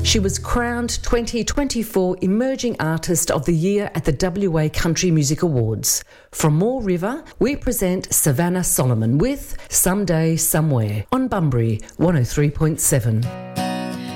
She was crowned 2024 Emerging Artist of the Year at the WA Country Music Awards. From Moore River, we present Savannah Solomon with Someday Somewhere on Bunbury 103.7.